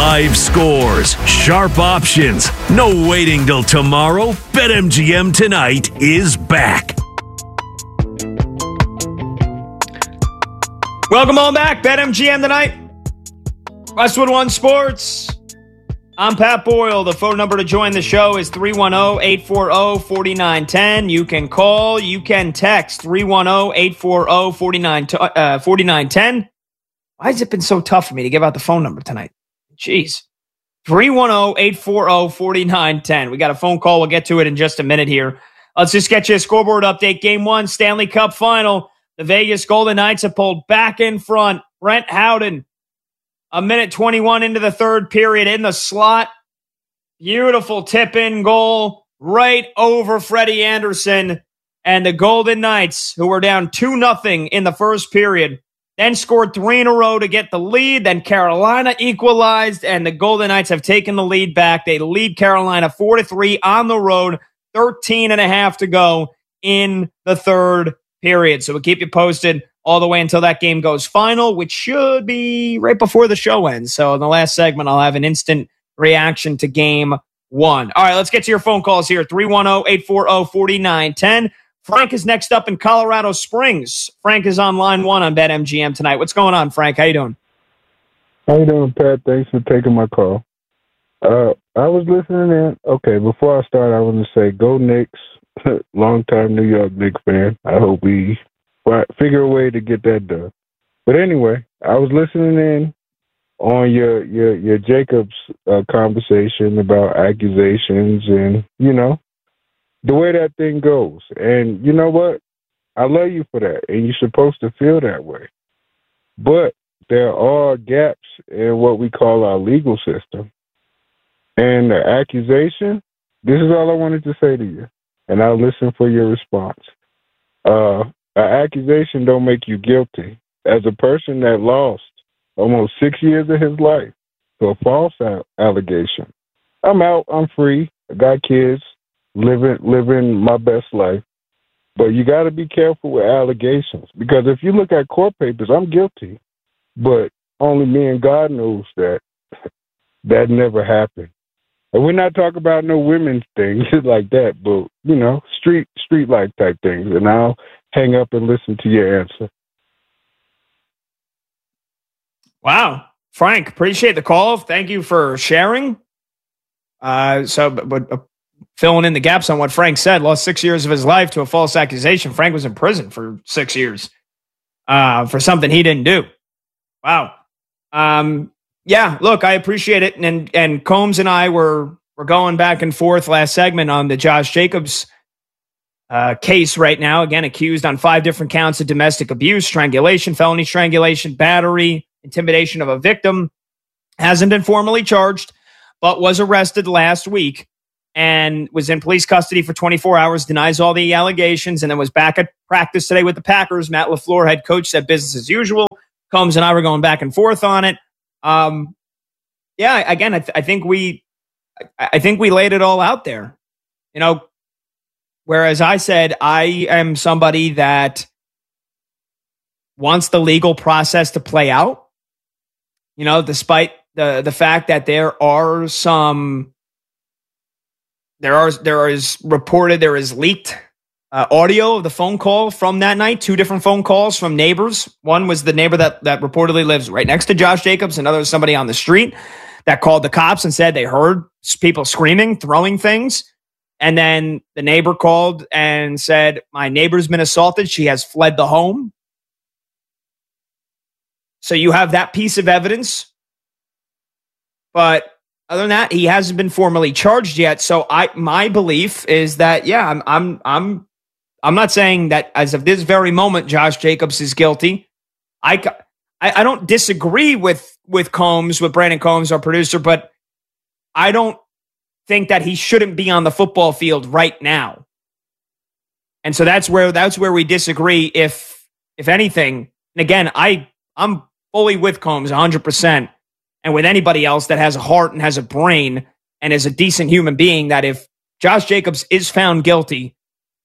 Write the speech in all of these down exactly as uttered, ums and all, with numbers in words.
Live scores, sharp options, no waiting till tomorrow. BetMGM Tonight is back. Welcome on back, BetMGM Tonight. Westwood One Sports. I'm Pat Boyle. The phone number to join the show is three one zero, eight four zero, four nine one zero. You can call, you can text three one zero, eight four zero, four nine one zero. Why has it been so tough for me to give out the phone number tonight? Jeez. three one zero, eight four zero, four nine one zero. We got a phone call. We'll get to it in just a minute here. Let's just get you a scoreboard update. Game one, Stanley Cup final. The Vegas Golden Knights have pulled back in front. Brent Howden, a minute twenty-one into the third period in the slot. Beautiful tip-in goal right over Freddie Anderson. And the Golden Knights, who were down two nothing in the first period, then scored three in a row to get the lead. Then Carolina equalized, and the Golden Knights have taken the lead back. They lead Carolina four to three on the road, thirteen and a half to go in the third period. So we'll keep you posted all the way until that game goes final, which should be right before the show ends. So in the last segment, I'll have an instant reaction to game one. All right, let's get to your phone calls here. three one zero, eight four zero, four nine one zero. Frank is next up in Colorado Springs. Frank is on line one on BetMGM tonight. What's going on, Frank? How you doing? How you doing, Pat? Thanks for taking my call. Uh, I was listening in. Okay, before I start, I want to say go Knicks. Long-time New York Knicks fan. I hope we figure a way to get that done. But anyway, I was listening in on your your your Jacobs uh, conversation about accusations and, you know, the way that thing goes. And you know what? I love you for that, and you're supposed to feel that way. But there are gaps in what we call our legal system. And the accusation, this is all I wanted to say to you, and I'll listen for your response. Uh, an accusation don't make you guilty. As a person that lost almost six years of his life to a false a- allegation, I'm out, I'm free, I got kids, living living my best life. But you got to be careful with allegations, because if you look at court papers, I'm guilty, but only me and God knows that that never happened. And we're not talking about no women's things like that, but, you know, street street life type things. And I'll hang up and listen to your answer. Wow. Frank, appreciate the call. Thank you for sharing. Uh, so, but, but uh, filling in the gaps on what Frank said, lost six years of his life to a false accusation. Frank was in prison for six years uh, for something he didn't do. Wow. Um, yeah, look, I appreciate it. And and Combs and I were were going back and forth last segment on the Josh Jacobs uh, case right now. Again, accused on five different counts of domestic abuse, strangulation, felony strangulation, battery, intimidation of a victim. Hasn't been formally charged, but was arrested last week and was in police custody for twenty-four hours, denies all the allegations, and then was back at practice today with the Packers. Matt LaFleur, head coach, said business as usual. Combs and I were going back and forth on it. Um, yeah, again, I, th- I think we, I, I think we laid it all out there, you know, whereas I said, I am somebody that wants the legal process to play out, you know, despite the, the fact that there are some, there are, there is reported, there is leaked Uh, audio of the phone call from that night, two different phone calls from neighbors. One was the neighbor that, that reportedly lives right next to Josh Jacobs. Another was somebody on the street that called the cops and said they heard people screaming, throwing things. And then the neighbor called and said, my neighbor's been assaulted. She has fled the home. So you have that piece of evidence. But other than that, he hasn't been formally charged yet. So I, my belief is that, yeah, I'm, I'm, I'm, I'm not saying that as of this very moment, Josh Jacobs is guilty. I, I, I don't disagree with, with Combs, with Brandon Combs, our producer, but I don't think that he shouldn't be on the football field right now. And so that's where, that's where we disagree. If, if anything, and again, I, I'm fully with Combs one hundred percent. And with anybody else that has a heart and has a brain and is a decent human being, that if Josh Jacobs is found guilty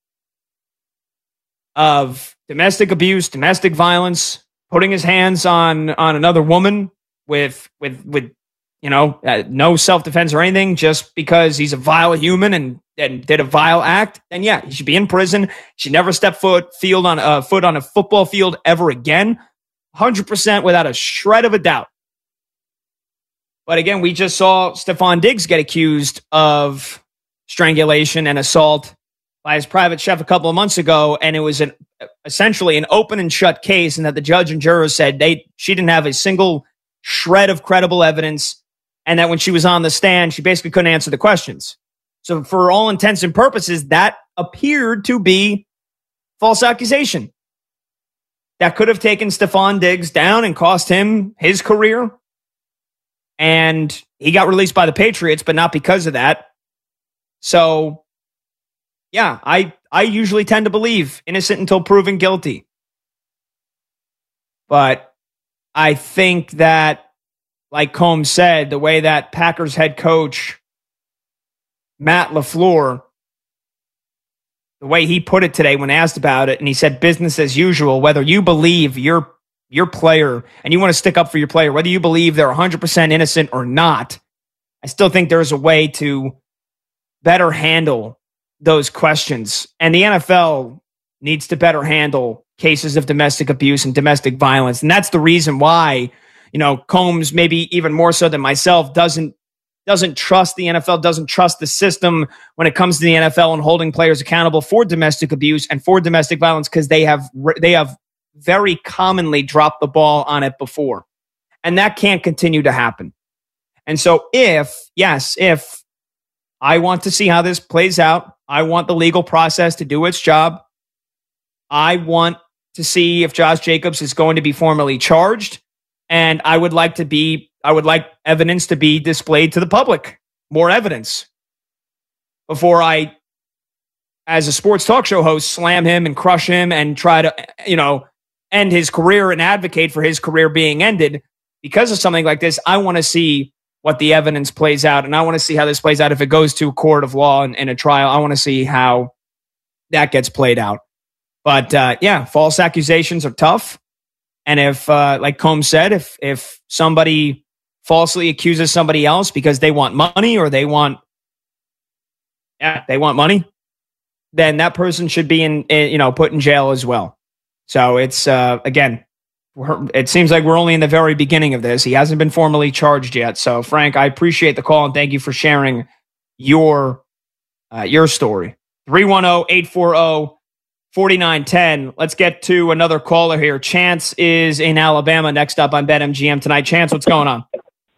of domestic abuse, domestic violence, putting his hands on, on another woman with, with, with you know, uh, no self-defense or anything, just because he's a vile human and, and did a vile act, then yeah, he should be in prison. He should never step foot field on a foot on a football field ever again. one hundred percent without a shred of a doubt. But again, we just saw Stefon Diggs get accused of strangulation and assault by his private chef a couple of months ago, and it was an essentially an open and shut case, and that the judge and jurors said they she didn't have a single shred of credible evidence, and that when she was on the stand, she basically couldn't answer the questions. So for all intents and purposes, that appeared to be false accusation. That could have taken Stefon Diggs down and cost him his career. And he got released by the Patriots, but not because of that. So, yeah, I, I usually tend to believe innocent until proven guilty. But I think that, like Combs said, the way that Packers head coach Matt LaFleur, the way he put it today when asked about it, and he said business as usual, whether you believe your your player and you want to stick up for your player, whether you believe they're one hundred percent innocent or not, I still think there's a way to better handle those questions. And the N F L needs to better handle cases of domestic abuse and domestic violence. And that's the reason why, you know, Combs, maybe even more so than myself, doesn't doesn't trust the N F L, doesn't trust the system when it comes to the N F L and holding players accountable for domestic abuse and for domestic violence, because they have they have very commonly dropped the ball on it before. And that can't continue to happen. And so if, yes, if I want to see how this plays out, I want the legal process to do its job. I want to see if Josh Jacobs is going to be formally charged. And I would like to be, I would like evidence to be displayed to the public, more evidence, before I, as a sports talk show host, slam him and crush him and try to, you know, end his career and advocate for his career being ended because of something like this. I want to see what the evidence plays out, and I want to see how this plays out if it goes to a court of law and, and a trial. I want to see how that gets played out. But uh, yeah, false accusations are tough. And if, uh, like Combs said, if if somebody falsely accuses somebody else because they want money or they want, yeah, they want money, then that person should be in, in you know, put in jail as well. So it's, uh, again, we're, it seems like we're only in the very beginning of this. He hasn't been formally charged yet. So, Frank, I appreciate the call and thank you for sharing your uh, your story. three one zero, eight four zero, four nine one zero. Let's get to another caller here. Chance is in Alabama next up on BetMGM tonight. Chance, what's going on?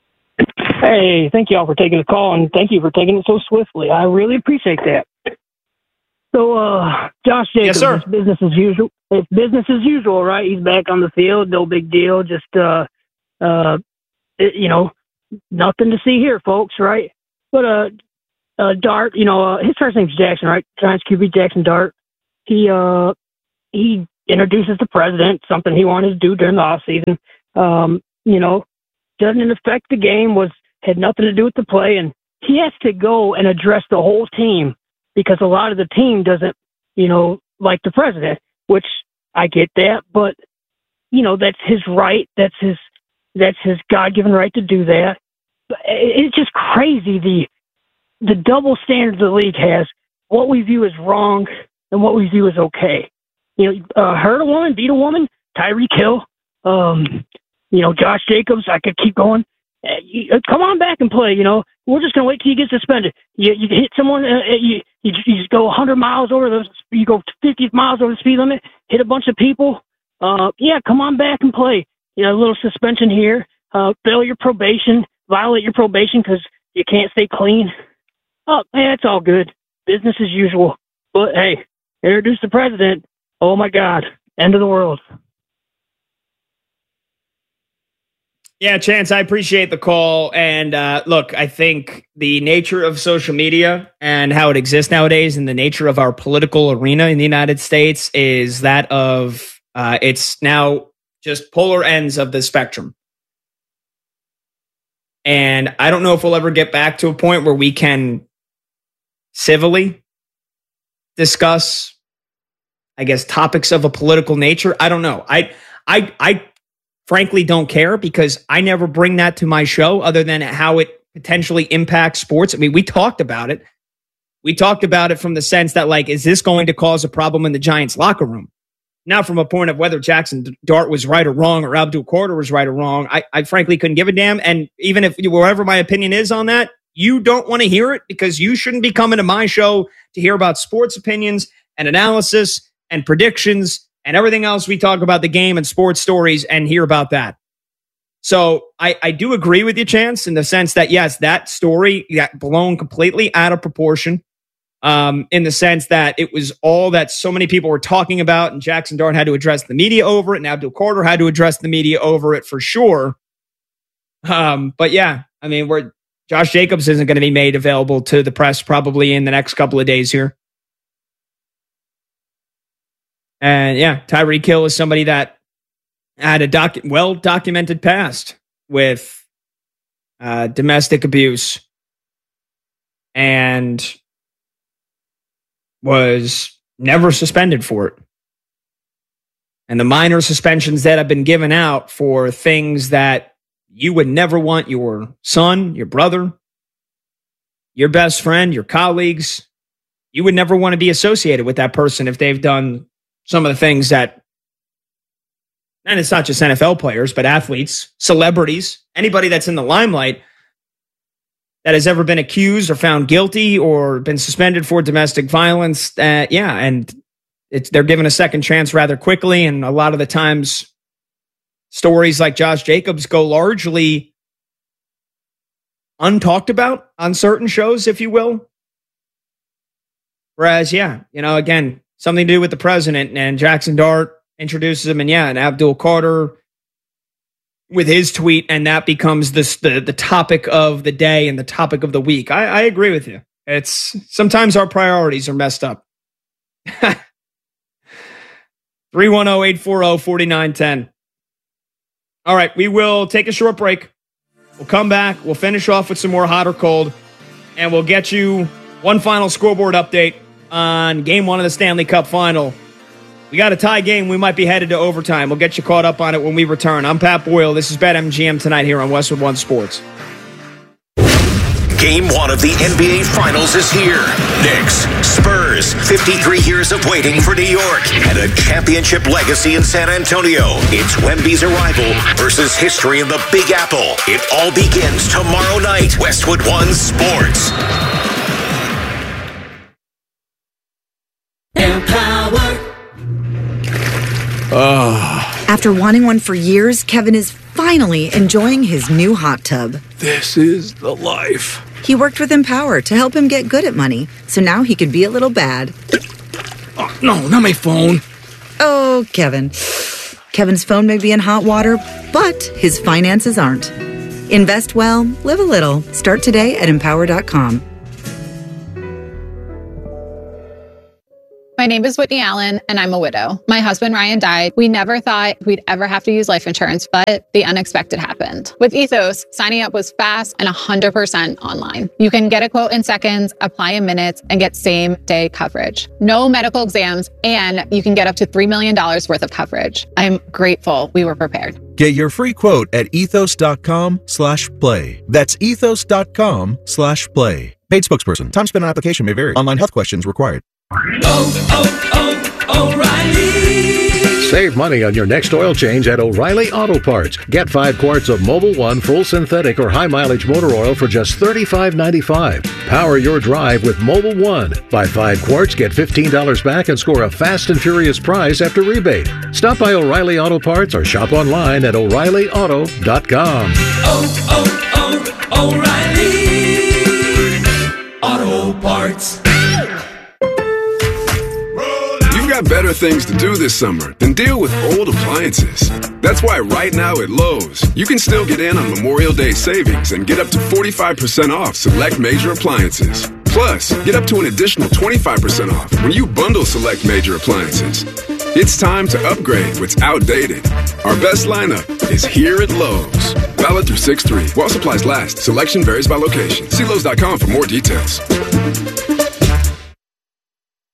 Hey, thank you all for taking the call, and thank you for taking it so swiftly. I really appreciate that. So, uh, Josh Jacobs, yes, sir. It's business as usual. It's business as usual, right? He's back on the field. No big deal. Just, uh, uh, it, you know, nothing to see here, folks, right? But, uh, uh, Dart, you know, uh, his first name's Jackson, right? Giants Q B Jackson Dart. He, uh, he introduces the president, something he wanted to do during the offseason. Um, you know, doesn't affect the game, was, had nothing to do with the play. And he has to go and address the whole team, because a lot of the team doesn't, you know, like the president, which I get that, but, you know, that's his right. That's his, that's his God-given right to do that. But it's just crazy, the, the double standard the league has, what we view as wrong and what we view as okay. You know, uh, hurt a woman, beat a woman, Tyreek Hill, um, you know, Josh Jacobs, I could keep going. Uh, you, uh, come on back and play, you know. We're just going to wait till you get suspended. You, you hit someone, uh, you, you you just go one hundred miles over the, you go fifty miles over the speed limit, hit a bunch of people. Uh, yeah, come on back and play. You know, a little suspension here. Uh, fail your probation, violate your probation because you can't stay clean. Oh, hey, it's all good. Business as usual. But hey, introduce the president. Oh my God, end of the world. Yeah, Chance, I appreciate the call. And uh, look, I think the nature of social media and how it exists nowadays and the nature of our political arena in the United States is that of uh, it's now just polar ends of the spectrum. And I don't know if we'll ever get back to a point where we can civilly discuss, I guess, topics of a political nature. I don't know. I, I, I, frankly don't care because I never bring that to my show other than how it potentially impacts sports. I mean, we talked about it. We talked about it from the sense that, like, is this going to cause a problem in the Giants locker room? Now, from a point of whether Jackson Dart was right or wrong or Abdul Carter was right or wrong, I, I frankly couldn't give a damn. And even if wherever my opinion is on that, you don't want to hear it because you shouldn't be coming to my show to hear about sports opinions and analysis and predictions and everything else we talk about the game and sports stories and hear about that. So I, I do agree with you, Chance, in the sense that, yes, that story got blown completely out of proportion. Um, in the sense that it was all that so many people were talking about, and Jackson Dart had to address the media over it, and Abdul Carter had to address the media over it for sure. Um, but yeah, I mean, we're Josh Jacobs isn't going to be made available to the press probably in the next couple of days here. And yeah, Tyreek Hill is somebody that had a docu- well-documented past with uh, domestic abuse and was never suspended for it. And the minor suspensions that have been given out for things that you would never want your son, your brother, your best friend, your colleagues, you would never want to be associated with that person if they've done some of the things that, and it's not just N F L players, but athletes, celebrities, anybody that's in the limelight that has ever been accused or found guilty or been suspended for domestic violence. Uh, yeah, and it's, they're given a second chance rather quickly. And a lot of the times, stories like Josh Jacobs go largely untalked about on certain shows, if you will. Whereas, yeah, you know, again, something to do with the president, and Jackson Dart introduces him, and yeah, and Abdul Carter with his tweet, and that becomes this, the the topic of the day and the topic of the week. I, I agree with you. It's sometimes our priorities are messed up. three one zero, eight four zero, four nine one zero. All right, we will take a short break. We'll come back. We'll finish off with some more hot or cold, and we'll get you one final scoreboard update on game one of the Stanley Cup final. We got a tie game. We might be headed to overtime. We'll get you caught up on it when we return. I'm Pat Boyle. This is BetMGM tonight here on Westwood One Sports. Game one of the N B A Finals is here. Knicks, Spurs, fifty-three years of waiting for New York, and a championship legacy in San Antonio. It's Wemby's arrival versus history in the Big Apple. It all begins tomorrow night. Westwood One Sports. Empower. Oh. After wanting one for years, Kevin is finally enjoying his new hot tub. This is the life. He worked with Empower to help him get good at money, so now he can be a little bad. Oh, no, not my phone. Oh, Kevin. Kevin's phone may be in hot water, but his finances aren't. Invest well, live a little. Start today at empower dot com. My name is Whitney Allen, and I'm a widow. My husband, Ryan, died. We never thought we'd ever have to use life insurance, but the unexpected happened. With Ethos, signing up was fast and one hundred percent online. You can get a quote in seconds, apply in minutes, and get same-day coverage. No medical exams, and you can get up to three million dollars worth of coverage. I'm grateful we were prepared. Get your free quote at ethos.com slash play. That's ethos.com slash play. Paid spokesperson. Time spent on application may vary. Online health questions required. Oh, oh, oh, O'Reilly. Save money on your next oil change at O'Reilly Auto Parts. Get five quarts of Mobil One full synthetic or high mileage motor oil for just thirty-five ninety-five. Power your drive with Mobil One. Buy five quarts, get fifteen dollars back, and score a fast and furious prize after rebate. Stop by O'Reilly Auto Parts or shop online at O'Reilly Auto dot com. Oh, oh, oh, O'Reilly Auto Parts. Got better things to do this summer than deal with old appliances. That's why right now at Lowe's, you can still get in on Memorial Day savings and get up to forty-five percent off select major appliances. Plus, get up to an additional twenty-five percent off when you bundle select major appliances. It's time to upgrade what's outdated. Our best lineup is here at Lowe's. Valid through six three. While supplies last, selection varies by location. See Lowe's dot com for more details.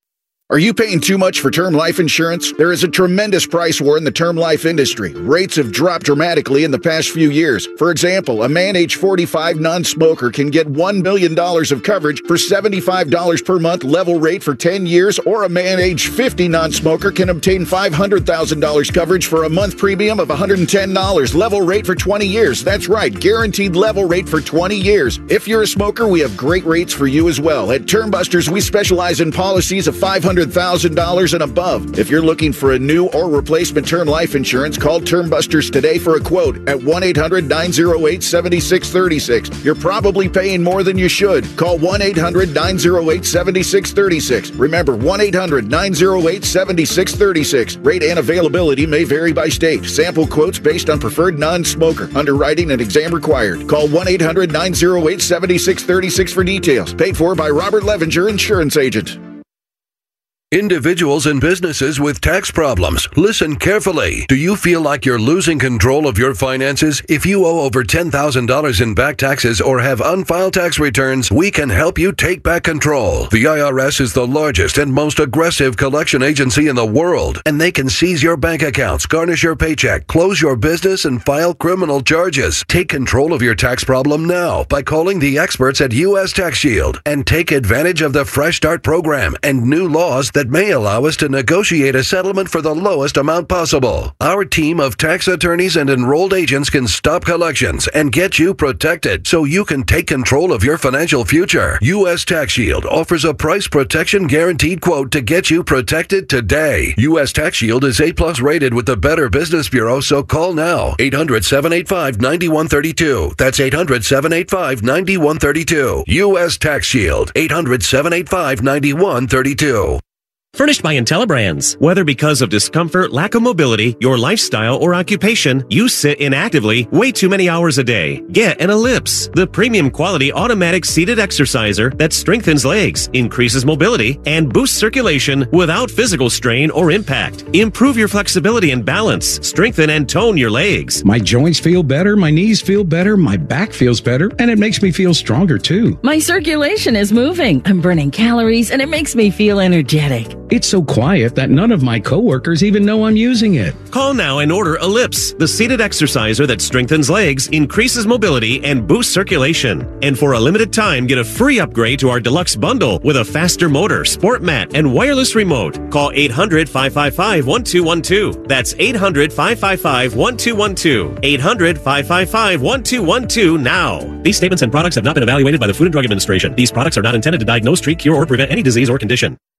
Are you paying too much for term life insurance? There is a tremendous price war in the term life industry. Rates have dropped dramatically in the past few years. For example, a man age forty-five non-smoker can get one million dollars of coverage for seventy-five dollars per month level rate for ten years, or a man age fifty non-smoker can obtain five hundred thousand dollars coverage for a month premium of one hundred ten dollars level rate for twenty years. That's right, guaranteed level rate for twenty years. If you're a smoker, we have great rates for you as well. At Term Busters, we specialize in policies of five hundred thousand dollars and above. If you're looking for a new or replacement term life insurance, call Term Busters today for a quote at one eight hundred nine oh eight seven six three six. You're probably paying more than you should. Call one eight hundred nine oh eight seven six three six. Remember, one eight hundred nine oh eight seven six three six. Rate and availability may vary by state. Sample quotes based on preferred non-smoker. Underwriting and exam required. Call one eight hundred nine oh eight seven six three six for details. Paid for by Robert Levenger, insurance agent. Individuals and businesses with tax problems, listen carefully. Do you feel like you're losing control of your finances? If you owe over ten thousand dollars in back taxes or have unfiled tax returns, we can help you take back control. The I R S is the largest and most aggressive collection agency in the world, and they can seize your bank accounts, garnish your paycheck, close your business, and file criminal charges. Take control of your tax problem now by calling the experts at U S Tax Shield and take advantage of the Fresh Start program and new laws that may allow us to negotiate a settlement for the lowest amount possible. Our team of tax attorneys and enrolled agents can stop collections and get you protected so you can take control of your financial future. U S Tax Shield offers a price protection guaranteed quote to get you protected today. U S Tax Shield is A plus rated with the Better Business Bureau, so call now. eight hundred seven eight five nine one three two. That's eight hundred seven eight five nine one three two. U S Tax Shield. eight hundred seven eight five nine one three two. Furnished by IntelliBrands. Whether because of discomfort, lack of mobility, your lifestyle, or occupation, you sit inactively way too many hours a day. Get an Ellipse, the premium quality automatic seated exerciser that strengthens legs, increases mobility, and boosts circulation without physical strain or impact. Improve your flexibility and balance. Strengthen and tone your legs. My joints feel better, my knees feel better, my back feels better, and it makes me feel stronger too. My circulation is moving. I'm burning calories, and it makes me feel energetic. It's so quiet that none of my coworkers even know I'm using it. Call now and order Ellipse, the seated exerciser that strengthens legs, increases mobility, and boosts circulation. And for a limited time, get a free upgrade to our deluxe bundle with a faster motor, sport mat, and wireless remote. Call eight hundred five five five one two one two. That's eight hundred five five five one two one two. eight hundred five five five one two one two now. These statements and products have not been evaluated by the Food and Drug Administration. These products are not intended to diagnose, treat, cure, or prevent any disease or condition.